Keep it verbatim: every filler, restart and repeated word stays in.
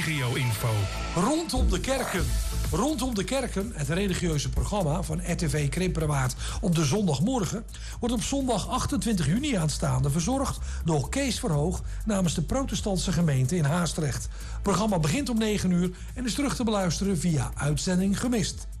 regio-info. Rondom de kerken. Rondom de kerken, het religieuze programma van R T V Krimpenerwaard op de zondagmorgen, wordt op zondag achtentwintig juni aanstaande verzorgd door Kees Verhoog namens de protestantse gemeente in Haastrecht. Het programma begint om negen uur en is terug te beluisteren via Uitzending Gemist.